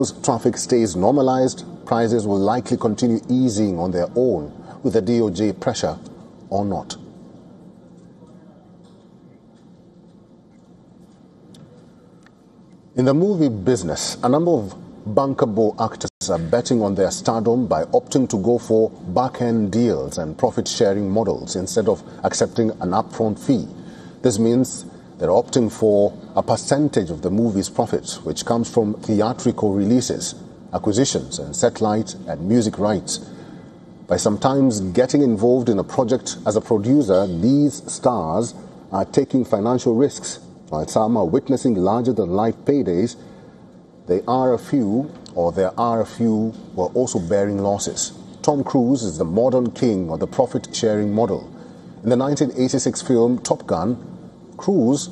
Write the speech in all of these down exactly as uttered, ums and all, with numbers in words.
traffic stays normalized, prices will likely continue easing on their own with the D O J pressure or not. In the movie business, a number of bankable actors are betting on their stardom by opting to go for back-end deals and profit-sharing models instead of accepting an upfront fee. This means they're opting for a percentage of the movie's profits, which comes from theatrical releases, acquisitions, and satellite and music rights. By sometimes getting involved in a project as a producer, these stars are taking financial risks. While some are witnessing larger-than-life paydays, they are a few, or there are a few, who are also bearing losses. Tom Cruise is the modern king of the profit-sharing model. In the nineteen eighty-six film Top Gun, Cruise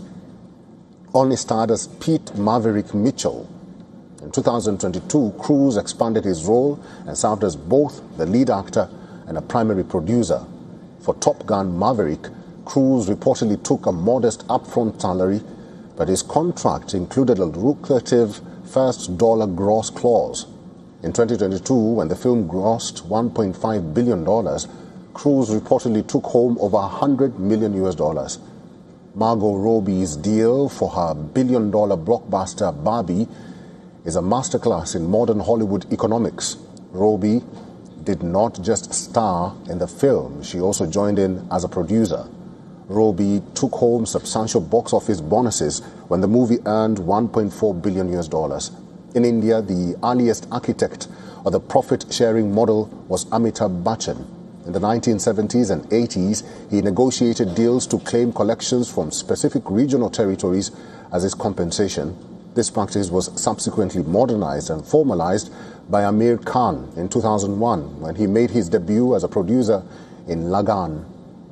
only starred as Pete Maverick Mitchell. In two thousand twenty-two, Cruise expanded his role and served as both the lead actor and a primary producer. For Top Gun Maverick, Cruise reportedly took a modest upfront salary, but his contract included a lucrative first dollar gross clause. In twenty twenty-two, when the film grossed one point five billion dollars, Cruise reportedly took home over one hundred million U S dollars. Margot Robbie's deal for her billion-dollar blockbuster Barbie is a masterclass in modern Hollywood economics. Robbie did not just star in the film, she also joined in as a producer. Robbie took home substantial box office bonuses when the movie earned one point four billion U S dollars. In India, the earliest architect of the profit-sharing model was Amitabh Bachchan. In the nineteen seventies and eighties, he negotiated deals to claim collections from specific regional territories as his compensation. This practice was subsequently modernized and formalized by Aamir Khan in two thousand one when he made his debut as a producer in Lagan.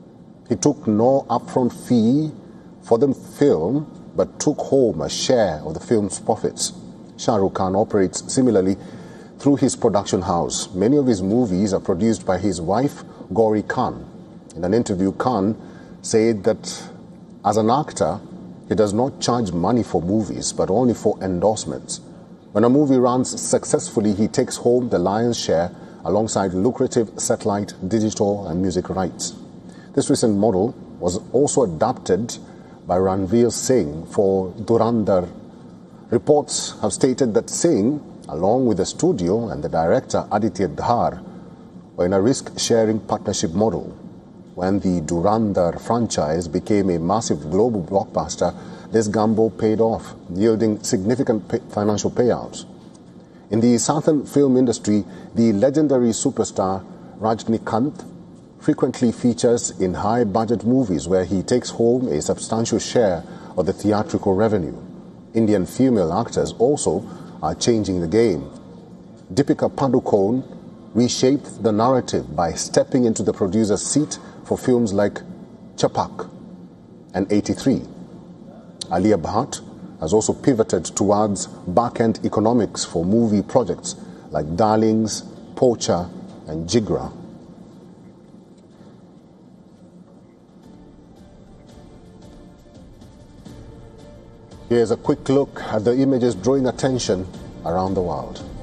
He took no upfront fee for the film, but took home a share of the film's profits. Shah Rukh Khan operates similarly through his production house. Many of his movies are produced by his wife, Gauri Khan. In an interview, Khan said that as an actor, he does not charge money for movies, but only for endorsements. When a movie runs successfully, he takes home the lion's share alongside lucrative satellite, digital, and music rights. This recent model was also adapted by Ranveer Singh for Dhurandhar. Reports have stated that Singh, along with the studio and the director Aditya Dhar, were in a risk-sharing partnership model. When the Dhurandhar franchise became a massive global blockbuster, this gamble paid off, yielding significant pay- financial payouts. In the southern film industry, the legendary superstar Rajinikanth frequently features in high-budget movies where he takes home a substantial share of the theatrical revenue. Indian female actors also are changing the game. Deepika Padukone reshaped the narrative by stepping into the producer's seat for films like Chapak and eighty-three. Alia Bhatt has also pivoted towards back-end economics for movie projects like Darlings, Pocha, and Jigra. Here's a quick look at the images drawing attention around the world.